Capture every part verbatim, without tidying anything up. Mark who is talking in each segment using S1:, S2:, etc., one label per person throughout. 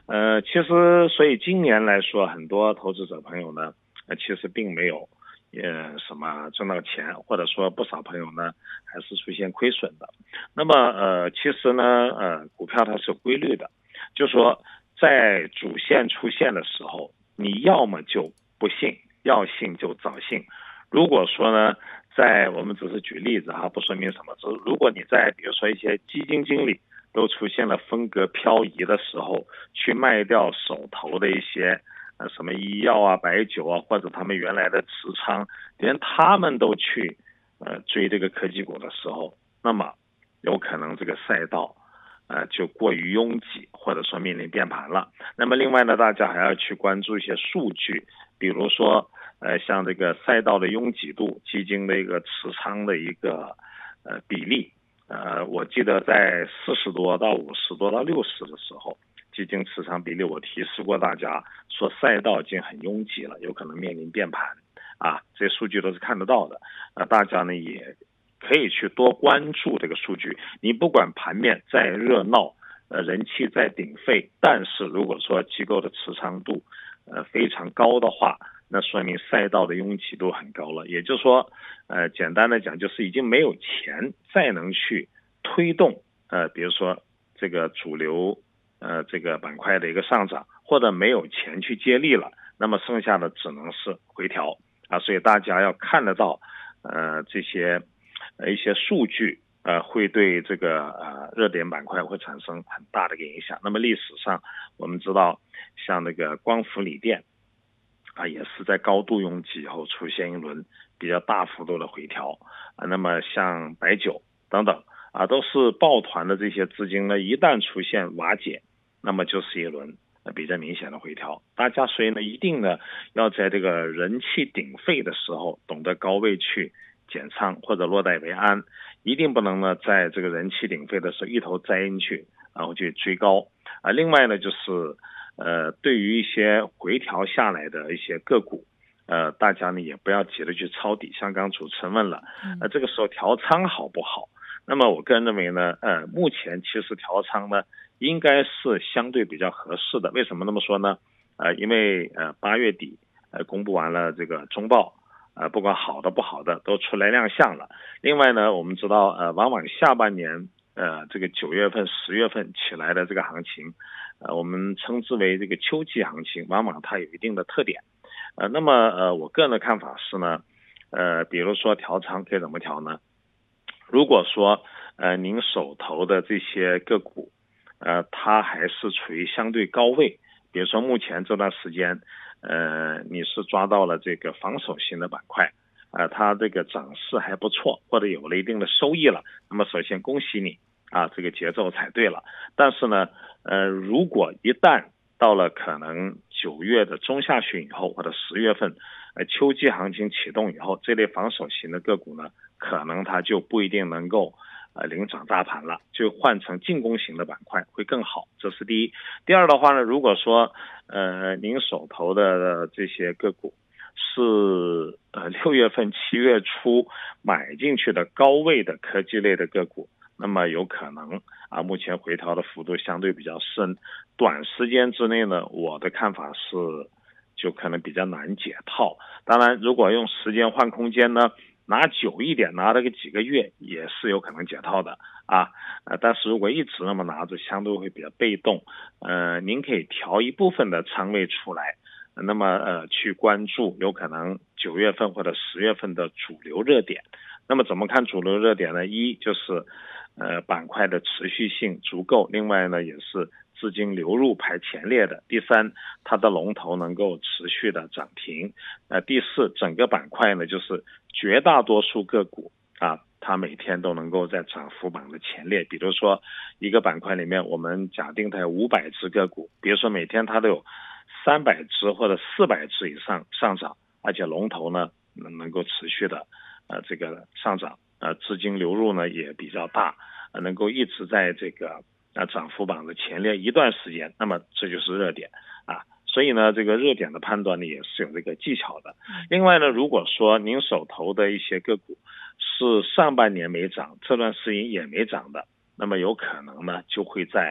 S1: 呃，其实所以今年来说，很多投资者朋友呢，呃，其实并没有呃什么挣到钱，或者说不少朋友呢还是出现亏损的。那么呃，其实呢，呃，股票它是有规律的，就说在主线出现的时候，你要么就不信，要信就早信。如果说呢，在我们只是举例子哈，不说明什么。如果你在比如说一些基金经理都出现了风格漂移的时候，去卖掉手头的一些呃什么医药啊、白酒啊，或者他们原来的持仓，连他们都去呃追这个科技股的时候，那么有可能这个赛道呃就过于拥挤，或者说面临变盘了。那么另外呢，大家还要去关注一些数据，比如说呃像这个赛道的拥挤度、基金的一个持仓的一个呃比例。呃，我记得在四十多到五十多到六十的时候，基金持仓比例我提示过大家，说赛道已经很拥挤了，有可能面临变盘啊，这些数据都是看得到的。呃，大家呢也可以去多关注这个数据。你不管盘面再热闹，呃，人气再鼎沸，但是如果说机构的持仓度呃非常高的话，那说明赛道的拥挤度很高了，也就是说，呃，简单的讲，就是已经没有钱再能去推动，呃，比如说这个主流呃这个板块的一个上涨，或者没有钱去接力了，那么剩下的只能是回调啊，所以大家要看得到，呃，这些呃一些数据，呃，会对这个呃热点板块会产生很大的一个影响。那么历史上我们知道，像那个光伏锂电。啊，也是在高度拥挤以后出现一轮比较大幅度的回调啊。那么像白酒等等啊，都是抱团的这些资金呢，一旦出现瓦解，那么就是一轮比较明显的回调。大家所以呢，一定呢要在这个人气鼎沸的时候，懂得高位去减仓或者落袋为安，一定不能呢在这个人气鼎沸的时候一头栽进去，然后去追高啊。另外呢，就是呃，对于一些回调下来的一些个股，呃，大家呢也不要急着去抄底。像刚主持人问了，呃，这个时候调仓好不好？那么我个人认为呢，呃，目前其实调仓呢应该是相对比较合适的。为什么那么说呢？呃，因为呃八月底呃公布完了这个中报，呃，不管好的不好的都出来亮相了。另外呢，我们知道呃，往往下半年呃这个九月份、十月份起来的这个行情。呃，我们称之为这个秋季行情，往往它有一定的特点。呃，那么呃，我个人的看法是呢，呃，比如说调仓可以怎么调呢？如果说呃您手头的这些个股，呃，它还是处于相对高位，比如说目前这段时间，呃，你是抓到了这个防守型的板块，呃，它这个涨势还不错，或者有了一定的收益了，那么首先恭喜你。啊，这个节奏踩对了。但是呢，呃，如果一旦到了可能九月的中下旬以后，或者十月份，呃，秋季行情启动以后，这类防守型的个股呢，可能它就不一定能够呃领涨大盘了，就换成进攻型的板块会更好。这是第一。第二的话呢，如果说呃您手头的这些个股是呃六月份、七月初买进去的高位的科技类的个股。那么有可能啊，目前回调的幅度相对比较深，短时间之内呢，我的看法是就可能比较难解套。当然，如果用时间换空间呢，拿久一点，拿了个几个月也是有可能解套的啊。呃，但是如果一直那么拿着，相对会比较被动。呃，您可以调一部分的仓位出来。那么呃，去关注有可能九月份或者十月份的主流热点。那么怎么看主流热点呢？一就是呃板块的持续性足够，另外呢也是资金流入排前列的。第三，它的龙头能够持续的涨停。呃，第四，整个板块呢就是绝大多数个股啊，它每天都能够在涨幅榜的前列。比如说一个板块里面，我们假定它有五百只个股，比如说每天它都有三百只或者四百只以上上涨，而且龙头呢能够持续的呃这个上涨，呃资金流入呢也比较大，呃能够一直在这个呃涨幅榜的前列一段时间，那么这就是热点啊。所以呢，这个热点的判断呢也是有这个技巧的。另外呢，如果说您手头的一些个股是上半年没涨，这段时间也没涨的，那么有可能呢就会在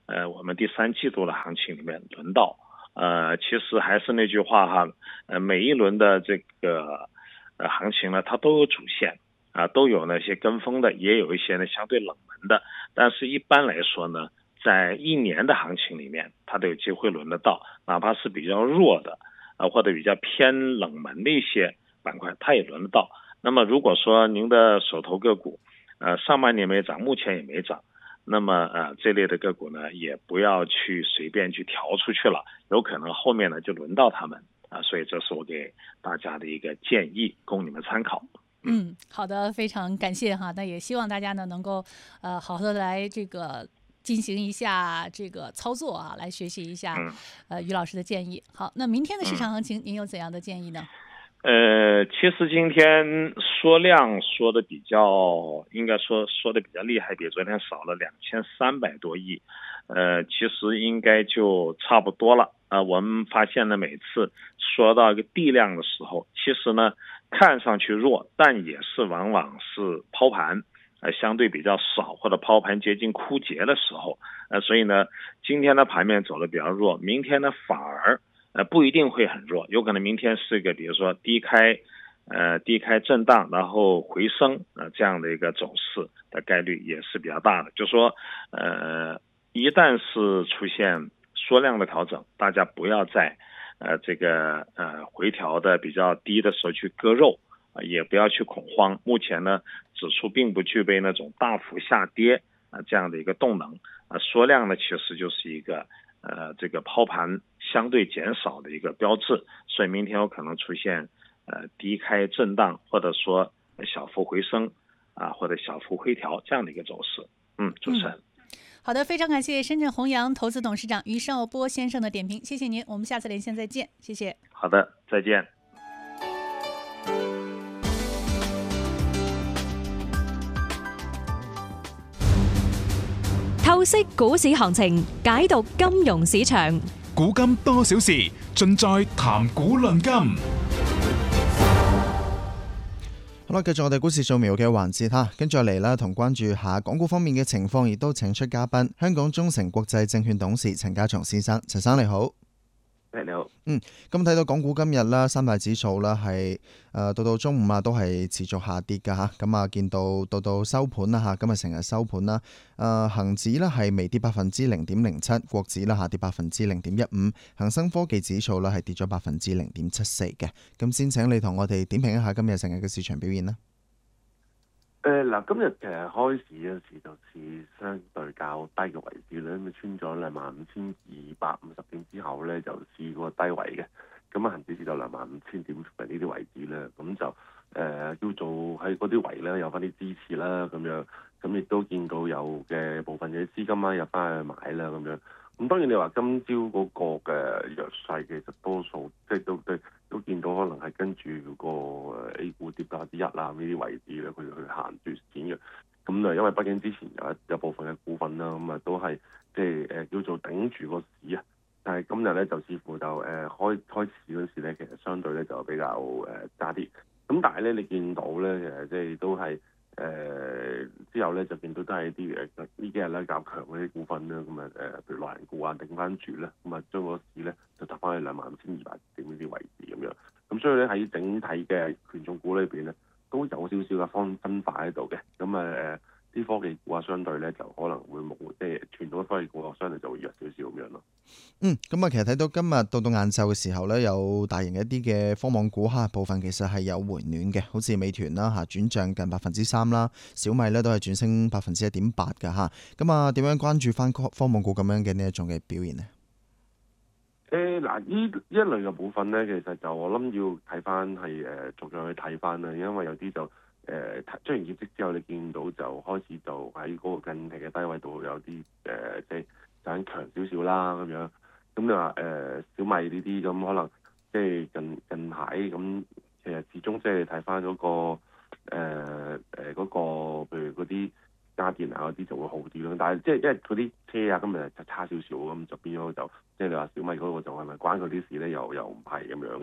S1: 呃我们第三季度的行情里面轮到。呃，其实还是那句话哈，呃，每一轮的这个呃行情呢，它都有主线啊，都有那些跟风的，也有一些呢相对冷门的。但是一般来说呢，在一年的行情里面，它都有机会轮得到，哪怕是比较弱的啊，或者比较偏冷门的一些板块，它也轮得到。那么如果说您的手头个股，呃，上半年没涨，目前也没涨。那么呃这类的个股呢，也不要去随便去调出去了，有可能后面呢就轮到他们啊，所以这是我给大家的一个建议，供你们参考。
S2: 嗯, 嗯，好的，非常感谢哈。那也希望大家呢能够呃好好的来这个进行一下这个操作啊，来学习一下、嗯、呃于老师的建议。好，那明天的市场行情、嗯、您有怎样的建议呢？
S1: 呃，其实今天说量说的比较，应该说说的比较厉害，比昨天少了两千三百多亿，呃，其实应该就差不多了啊、呃。我们发现呢，每次说到一个地量的时候，其实呢看上去弱，但也是往往是抛盘，呃，相对比较少或者抛盘接近枯竭的时候，呃，所以呢，今天的盘面走的比较弱，明天呢反而。呃，不一定会很弱，有可能明天是一个比如说低开，呃低开震荡，然后回升，呃这样的一个走势的概率也是比较大的。就说，呃一旦是出现缩量的调整，大家不要在呃这个呃回调的比较低的时候去割肉，啊、呃、也不要去恐慌。目前呢，指数并不具备那种大幅下跌啊、呃、这样的一个动能，啊、呃、缩量呢其实就是一个。呃，这个抛盘相对减少的一个标志，所以明天有可能出现呃低开震荡，或者说小幅回升啊，或者小幅回调这样的一个走势。嗯，主持人。
S2: 嗯、好的，非常感谢深圳弘扬投资董事长于绍波先生的点评，谢谢您，我们下次连线再见，谢谢。
S1: 好的，再见。
S3: 透析股市行情，解讀金融市場。
S4: 古今多少事，盡在談股論金。
S5: 好啦，繼續我哋股市掃描嘅環節哈，跟住嚟啦，同關注下港股方面嘅情況，亦都請出嘉賓，香港中誠國際證券董事陳家祥先生。陳生你好。
S6: 你好，
S5: 嗯，咁睇到港股今日啦，三大指數啦係誒到到中午啊都係持續下跌㗎吓，咁啊見到到到收盤啦吓，今日成日收盤啦，誒恒指呢係微跌百分之零點零七，國指啦下跌百分之零點一五，恒生科技指數啦係跌咗百分之零點七四嘅，咁先請你同我哋點評一下今日成日嘅市場表現啦。
S6: 誒嗱，今日其實開市嗰時就是相對較低嘅位置咧，咁穿咗兩萬五千二百五十點之後咧，就試過低位嘅。咁啊，恒指至到兩萬五千點附近呢啲位置咧，咁就誒、呃、叫做喺嗰啲位咧有翻啲支持啦，咁樣，咁亦都見到有嘅部分嘅資金啦入翻去買啦，咁樣。咁當然你話今朝嗰個嘅弱勢其實多數即係都都都見到可能係跟住個 A 股跌百分之一啦呢啲位置咧，佢去行住錢嘅。咁啊，因為畢竟之前有一有部分嘅股份啦，咁啊都係即係誒叫做頂住個市啊。但係今日咧就似乎就誒、呃、開開市嗰時咧，其實相對咧就比較誒差啲。咁但係咧你見到咧其實即係都係。誒、呃、之後咧就見到都係啲誒呢幾日咧較強嗰啲股份啦，咁啊誒譬如內銀股啊頂翻住咧，咁啊將個市咧就搭翻去兩萬五千二百點呢啲位置咁樣，咁所以咧喺整體嘅權重股裏邊咧都有少少嘅分分化喺度嘅，咁啊誒啲科技股啊相對咧就可能會冇即係傳統嘅科技股啊相對就會弱少少咁樣咯。
S5: 嗯，咁啊，其實睇到今日到到晏晝嘅時候咧，有大型一啲嘅科網股嚇部分其實係有回暖嘅，好似美團啦嚇轉漲近百分之三啦，小米咧都係轉升百分之一點八㗎嚇。咁啊，點樣關注翻科科網股咁樣嘅呢一種嘅表現呢？
S6: 誒嗱，呢呢一類嘅股份咧，其實就我諗要睇翻係誒逐樣去睇翻啦，因為有啲就誒出完業績之後，你見到就開始就喺嗰個近期嘅低位度有啲誒、呃、即係想強少少啦咁樣。咁你話誒小米呢啲咁可能即係近近排咁，其實始終即係睇翻嗰個誒誒嗰個，譬如嗰啲家電啊嗰啲就會好啲咯。但係即係因為嗰啲車啊今日就差少少咁，就變咗就即係你話小米嗰個就係咪關佢啲事咧？又又唔係咁樣嘅。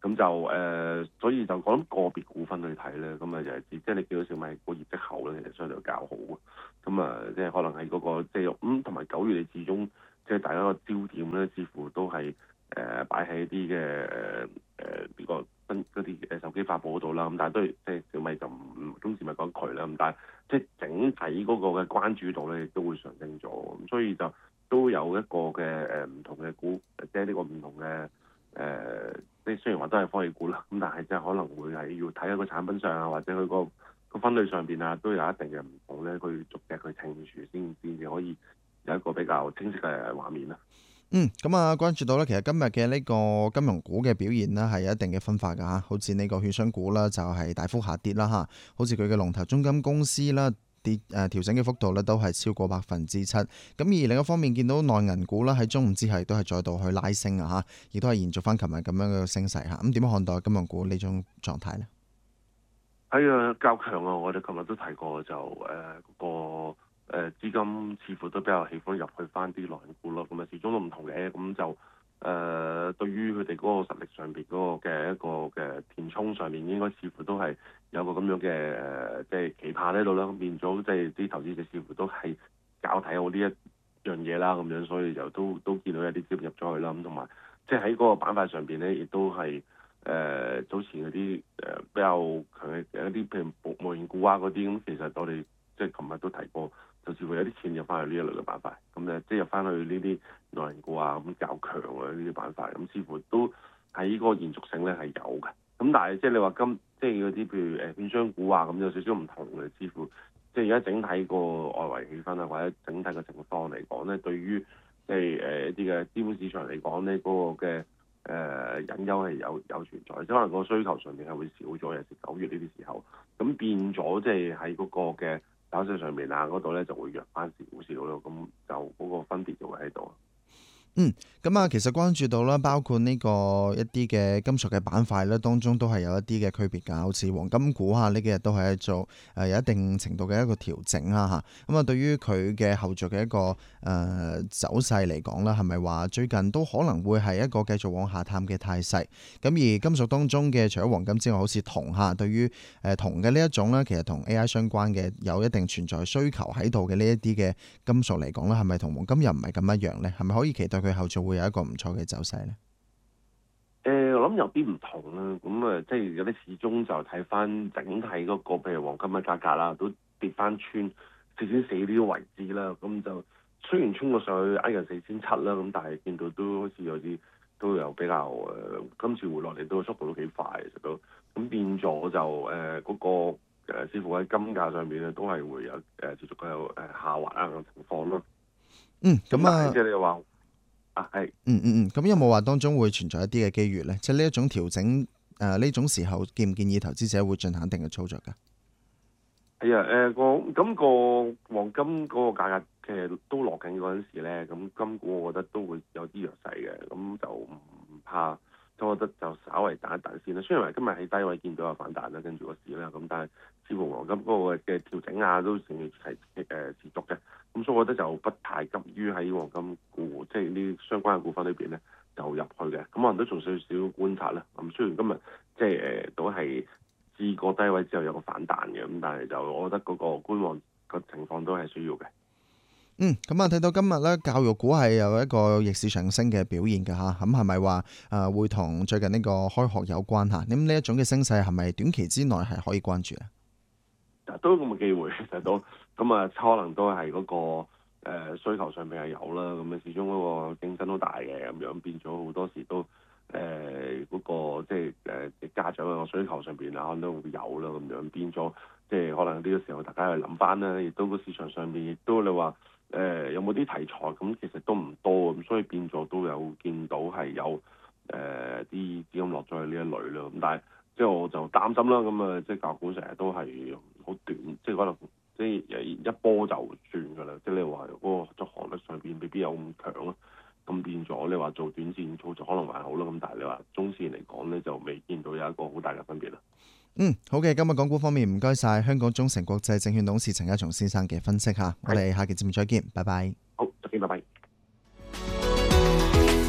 S6: 咁就誒、呃，所以就講個別股份去睇咧，咁啊尤其是即係你見到小米個業績後咧，其實相對較好嘅。咁啊，即係可能係嗰、那個即係咁，同埋九月你始終即係大家個焦點咧，似乎都係誒擺喺啲嘅誒誒呢個新嗰啲誒手機發布嗰度啦。咁但係都係即係小米就唔今次咪講佢啦。咁但係即係整體嗰個嘅關注度咧，亦都會上升咗。咁所以就都有一個嘅誒唔同嘅股，即係呢個唔同嘅誒。呃即係雖然話都係科技股啦，咁但係即係可能會係要睇下個產品上啊，或者佢個個分類上邊啊，都有一定嘅唔同咧，佢逐隻去清除先先至可以有一個比較清晰嘅畫面啦。
S5: 嗯，咁啊，關注到咧，其實今日嘅呢個金融股嘅表現呢，係有一定嘅分化㗎嚇，好似呢個券商股啦，就係大幅下跌啦嚇，好似佢嘅龍頭中金公司啦。跌誒調整嘅幅度咧都係超過百分之七，咁而另一方面見到內銀股啦喺中午之後都係再度去拉升啊嚇，亦都係延續翻琴日咁樣嘅升勢嚇。咁點樣看待金融股呢種狀態呢？
S6: 係啊，較強啊！我哋琴日都提過就誒嗰、呃那個誒資金似乎都比較喜歡入去翻啲內銀股咯。咁啊始終都唔同嘅，咁就誒、呃、對於佢哋嗰個實力上邊嗰個嘅一個嘅填充上面，應該似乎都係有個咁樣嘅誒、呃，即係期盼喺度啦。咁變咗即係啲投資者似乎都係搞睇好呢一樣嘢啦，咁樣所以就都都見到有啲資金入咗去啦。咁同埋即係喺嗰個板塊上邊咧，亦都係誒、呃、早前嗰啲誒比較強嘅一啲譬如無形股啊嗰啲，咁其實我哋即係琴日都提過，就似乎有啲錢入翻去呢一類嘅板塊，咁誒即係入翻去呢啲內銀股啊咁較強嘅呢啲板塊，咁似乎都喺嗰個延續性咧係有嘅。咁但係即係你話今即係嗰啲譬如誒券商股啊咁有少少唔同嘅，似乎即係而家整體個外圍氣氛啊，或者整體嘅情況嚟講咧，對於即係誒一啲嘅資本市場嚟講咧，嗰、那個嘅誒、呃、隱憂係有有存在，即係可能個需求上面係會少咗，尤其是九月呢啲時候，咁變咗即係喺嗰個嘅走勢上面啊嗰度咧就會弱翻少少咯，咁就嗰個分別就會喺度。
S5: 嗯，咁啊，其實關注到啦，包括呢個一啲嘅金屬嘅板塊咧，當中都係有一啲嘅區別㗎，好似黃金股嚇呢幾日都係做誒有一定程度嘅一個調整啦嚇。咁啊，對於佢嘅後續嘅一個誒、呃、走勢嚟講啦，係咪話最近都可能會係一個繼續往下探嘅態勢？咁而金屬當中嘅除咗黃金之外，好似銅嚇，對於誒銅嘅呢一種咧，其實同 A I 相關嘅有一定存在需求喺度嘅呢一啲嘅金屬嚟講咧，係咪同黃金又唔係咁一樣咧？係咪可以期待佢後續會有一個唔錯嘅走勢咧？
S6: 誒、呃，我諗有啲唔同啦。咁啊，即係有啲始終就睇翻整體嗰、那個，譬如黃金嘅價格啦，都跌翻穿四千四呢個位置啦。咁就雖然衝過上去挨近四千七啦，咁但係見到都好似有啲都有比較誒、呃，今次回落嚟都速度都幾快，其實都咁變咗就誒嗰、呃那個誒、呃，似乎喺金價上面咧都係會有誒、呃、持續嘅誒下滑啊嘅情況咯。
S5: 嗯，咁啊，
S6: 即係你話。啊，係，
S5: 嗯嗯嗯，咁有冇話當中會存在一啲嘅機遇咧？即係呢一種調整，誒、呃、呢種時候建唔建議投資者會進行一定嘅操作㗎？
S6: 係啊，誒、呃、個咁個黃金嗰個價格其實都落緊嗰陣時咧，咁金股我覺得都會有啲弱勢嘅，咁就唔怕，咁我覺得就稍微等一等先啦。雖然話今日喺低位見到有反彈啦，跟住個市啦，咁但係似乎黃金嗰個嘅調整啊都仍然係誒持續嘅。咁所以我覺得就不太急於喺黃金股，即係呢啲相關嘅股份裏邊咧，就入去嘅。咁可能都仲少少觀察啦。咁雖然今日即係誒、呃、都係試過低位之後有個反彈嘅，咁但係就我覺得嗰個觀望個情況都係需要嘅。
S5: 嗯，咁啊睇到今日咧，教育股係有一個逆市上升嘅表現㗎嚇。咁係咪話誒會同最近呢個開學有關嚇？咁呢一種嘅升勢係咪短期之內係可以關注啊？
S6: 都咁嘅機會，其實都咁啊，可能都係嗰、那個、呃、需求上面係有啦。咁啊，始終嗰個競爭都大嘅，咁樣變咗好多時都誒嗰、呃那個即係誒家長嘅需求上邊啊，可能都會有啦。咁樣變咗，即係可能呢個時候大家去諗翻啦，亦都個市場上邊亦都你話誒、呃、有冇啲題材咁，其實都唔多咁，所以變咗都有見到係有誒啲、呃、資金落咗去呢一類啦。咁但係即係我就擔心啦。咁啊，即係教股成日都係好短，即係可能即係一波就算㗎啦。即係你話嗰個續航力上邊未必有咁強咯。咁變咗你話做短線操作可能還好啦。咁但係你話中線嚟講咧，就未見到有一個好大嘅分別啦。
S5: 嗯，好嘅，今日港股方面唔該晒香港中誠國際證券董事陳家松先生嘅分析嚇。我哋下期節目再見，拜拜。
S6: 好，再見，拜拜。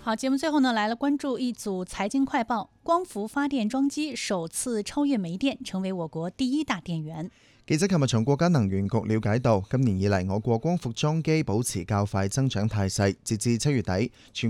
S2: 好，節目最後呢，來了關注一組財經快報。光伏發電裝機首次超越煤電，成為我國第一大電源。
S5: 記者琴日從國家能源局了解到，今年以嚟我國光伏裝機保持較快增長態勢，截至七月底，全